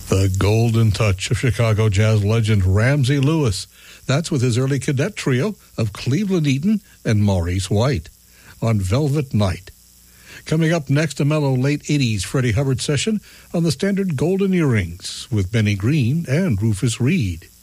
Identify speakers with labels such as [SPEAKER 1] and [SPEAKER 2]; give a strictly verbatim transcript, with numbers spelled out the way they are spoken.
[SPEAKER 1] The golden touch of Chicago jazz legend Ramsey Lewis. That's with his early cadet trio of Cleveland Eaton and Maurice White on Velvet Night. Coming up next, a mellow late eighties Freddie Hubbard session on the standard Golden Earrings with Benny Green and Rufus Reed.